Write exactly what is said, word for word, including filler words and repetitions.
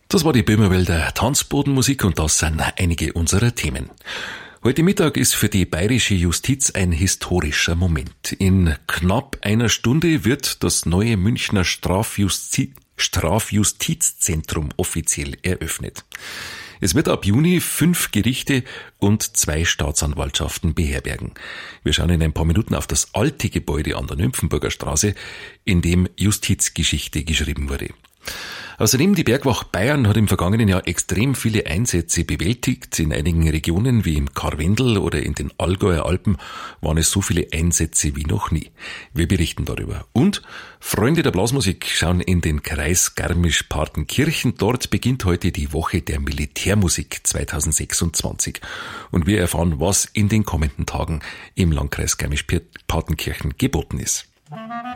Das war die Böhmerwälder Tanzbodenmusik und das sind einige unserer Themen. Heute Mittag ist für die bayerische Justiz ein historischer Moment. In knapp einer Stunde wird das neue Münchner Strafjustiz- Strafjustizzentrum offiziell eröffnet. Es wird ab Juni fünf Gerichte und zwei Staatsanwaltschaften beherbergen. Wir schauen in ein paar Minuten auf das alte Gebäude an der Nymphenburger Straße, in dem Justizgeschichte geschrieben wurde. Außerdem, die Bergwacht Bayern hat im vergangenen Jahr extrem viele Einsätze bewältigt. In einigen Regionen wie im Karwendel oder in den Allgäuer Alpen waren es so viele Einsätze wie noch nie. Wir berichten darüber. Und Freunde der Blasmusik schauen in den Kreis Garmisch-Partenkirchen. Dort beginnt heute die Woche der Militärmusik zweitausendsechsundzwanzig. Und wir erfahren, was in den kommenden Tagen im Landkreis Garmisch-Partenkirchen geboten ist.